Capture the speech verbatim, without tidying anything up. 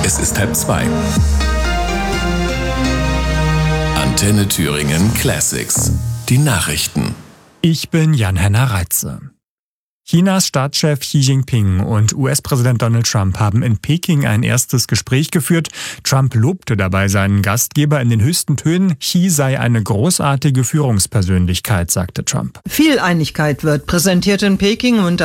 Es ist halb zwei. Antenne Thüringen Classics. Die Nachrichten. Ich bin Jan-Henner Reitze. Chinas Staatschef Xi Jinping und U S-Präsident Donald Trump haben in Peking ein erstes Gespräch geführt. Trump lobte dabei seinen Gastgeber in den höchsten Tönen. Xi sei eine großartige Führungspersönlichkeit, sagte Trump. Viel Einigkeit wird präsentiert in Peking und